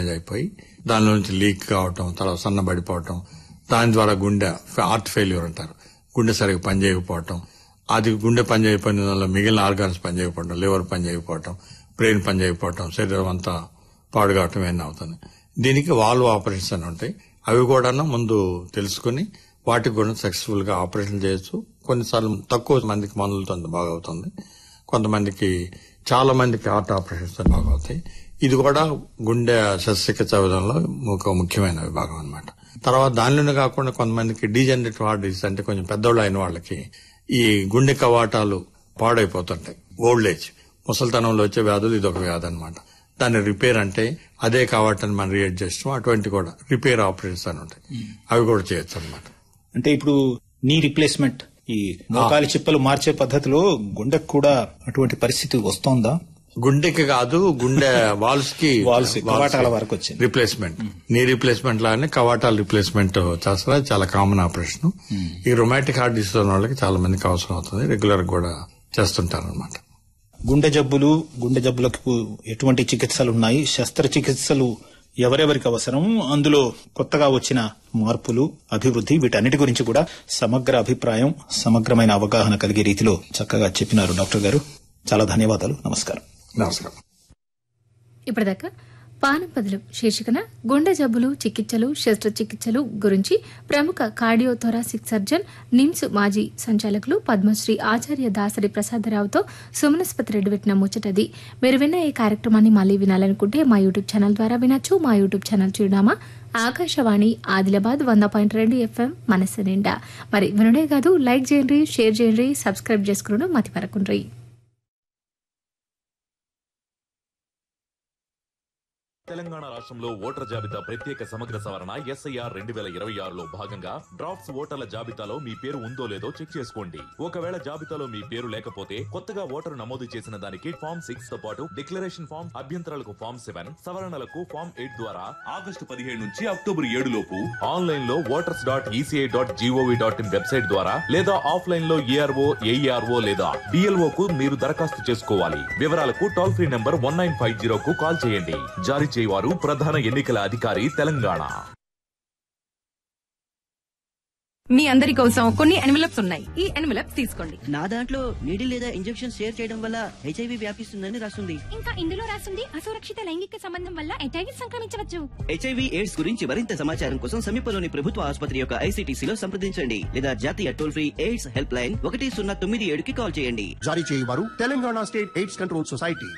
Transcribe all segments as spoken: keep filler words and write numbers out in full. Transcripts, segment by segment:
Damage అయిపోయి దానిలో నుంచి లీక్ కావటం, తర్వాత సన్నబడిపోవటం, దాని ద్వారా గుండె హార్ట్ ఫెయిల్యూర్ అంటారు, గుండె సరిగ్గా పనిచేయకపోవటం, అది గుండె పనిచేయకపోయిన వల్ల మిగిలిన ఆర్గాన్స్ పనిచేయకపోవటం, లివర్ పనిచేయకపోవటం, బ్రెయిన్ పనిచేయకపోవటం, శరీరం అంతా పాడు కావటం ఏమైనా అవుతుంది. దీనికి వాల్వ్ ఆపరేషన్స్ అని ఉంటాయి. అవి కూడా ముందు తెలుసుకుని వాటికి కూడా సక్సెస్ఫుల్ గా ఆపరేషన్ చేయొచ్చు. కొన్నిసార్లు తక్కువ మందికి మందులతో బాగా అవుతుంది, కొంతమందికి చాలా మందికి హార్ట్ ఆపరేషన్స్ బాగా అవుతాయి. ఇది కూడా గుండె శస్త్రచికిత్స విధానంలో ఒక ముఖ్యమైన విభాగం అన్నమాట. తర్వాత దానిలోనే కాకుండా కొంతమందికి డీజనరేటివ్ హార్ట్ డిసీజ్ అంటే కొంచెం పెద్దోళ్ళు అయిన వాళ్ళకి ఈ గుండె కవాటాలు పాడైపోతుంటాయి. ఓల్డ్ ఏజ్, ముసలితనంలో వచ్చే వ్యాధులు ఇది ఒక వ్యాధి అనమాట. దాన్ని రిపేర్ అంటే అదే కవాటాన్ని మనం రియేట్ చేస్తాం, అటువంటి కూడా రిపేర్ ఆపరేషన్స్ అని ఉంటాయి, అవి కూడా చేయొచ్చు అనమాట. అంటే ఇప్పుడు నీ రీప్లేస్మెంట్, ఈ మోకాలి చిప్పలు మార్చే పద్ధతిలో గుండెకు కూడా అటువంటి పరిస్థితి వస్తోందా? గుండెకి కాదు, గుండె వాల్స్ కి కవాటాల వరకు వచ్చింది రిప్లేస్మెంట్. నీ రిప్లేస్మెంట్ లాగానే కవాటాల రిప్లేస్మెంట్ చేస్తారు, చాలా కామన్ ఆపరేషన్. ఈ రొమాటిక్ హార్ట్ డిసీజ్ ఉన్న వాళ్ళకి చాలా మందికి అవసరం అవుతుంది, రెగ్యులర్ కూడా చేస్తుంటారు అనమాట. గుండె జబ్బులు, గుండె జబ్బులకు ఎటువంటి చికిత్సలు ఉన్నాయి, శస్త్రచికిత్సలు ఎవరెవరికి అవసరం, అందులో కొత్తగా వచ్చిన మార్పులు, అభివృద్ధి, వీటన్నిటి గురించి కూడా సమగ్ర అభిప్రాయం, సమగ్రమైన అవగాహన కలిగే రీతిలో చక్కగా చెప్పినారు డాక్టర్ గారు. చాలా ధన్యవాదాలు. నమస్కారం. నమస్కారం. ఇప్పటిదాకా పానంపదులు శీర్షికన గుండె జబ్బులు, చికిత్సలు, శస్త్రచికిత్సలు గురించి ప్రముఖ కార్డియోథొరాసిక్ సర్జన్, నిమ్స్ మాజీ సంచాలకులు పద్మశ్రీ ఆచార్య దాసరి ప్రసాదరావుతో సుమనస్పతి రెడ్డి పెట్టిన ముచ్చటది. మీరు విన్న ఈ కార్యక్రమాన్ని మళ్లీ వినాలనుకుంటే మా యూట్యూబ్ ఛానల్ ద్వారా వినొచ్చు. మా యూట్యూబ్ ఛానల్ చిరునామా ఆకాశవాణి ఆదిలాబాద్ వంద పాయింట్ రెండు ఎఫ్ఎం మనసు నిండా. మరి వినడే కాదు, లైక్ చేయండి, షేర్ చేయండి, సబ్స్క్రైబ్ చేసుకుని మతి పరకుండ్రి. తెలంగాణ రాష్ట్రంలో ఓటర్ల జాబితా ప్రత్యేక సమగ్ర సవరణ ఎస్ఐఆర్ రెండు వేల ఇరవై ఆరులో భాగంగా డ్రాఫ్ట్స్ ఓటర్ల జాబితాలో మీ పేరు ఉందో లేదో చెక్ చేసుకోండి. ఒకవేళ జాబితాలో మీ పేరు లేకపోతే కొత్తగా ఓటరు నమోదు చేసిన దానికి ఫామ్ సిక్స్ తో పాటు డిక్లరేషన్ ఫామ్, అభ్యంతరాలకు ఫామ్ సెవెన్, సవరణలకు ఫామ్ ఎయిట్ ద్వారా ఆగస్టు పదిహేడు నుంచి అక్టోబర్ ఏడు లోపు ఆన్లైన్ లో voters dot ECI dot GOV dot in website ద్వారా లేదా ఆఫ్లైన్ లో ఏఆర్ఓ, ఏఈఆర్ఓ లేదా డిఎల్ఓ కు మీరు దరఖాస్తు చేసుకోవాలి. వివరాలకు toll free number one nine five zero కు కాల్ చేయండి. జారీ చేయవారు ప్రధాన ఎన్నికల అధికారి, తెలంగాణ. మీ అందరి కోసం కొన్ని ఎన్వెలప్స్ ఉన్నాయి. ఈ ఎన్వెలప్స్ తీసుకోండి. నా దాంట్లో నీడిల్ లేదా ఇంజెక్షన్ షేర్ చేయడం వల్ల హెచ్ఐవి వ్యాపిస్తుందని రాస్తుంది. ఇంకా ఇందులో రాస్తుంది అసురక్షిత లైంగిక సంబంధం వల్ల హెచ్ఐవి సంక్రమించవచ్చు. హెచ్ఐవి ఎయిడ్స్ గురించి మరింత సమాచారం కోసం సమీపంలోని ప్రభుత్వ ఆసుపత్రి యొక్క ఐసీటీసీలో సంప్రదించండి లేదా జాతీయ toll free AIDS help line ఒకటి సున్నా తొమ్మిది ఏడుకి కాల్ చేయండి. జారీ చేయవారు Telangana state AIDS control society.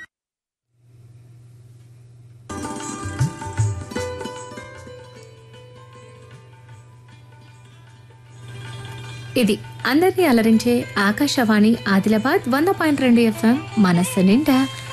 ఇది అందరినీ అలరించే ఆకాశవాణి ఆదిలాబాద్ వంద పాయింట్ రెండు ఎఫ్ఎం మనస్సు నిండా.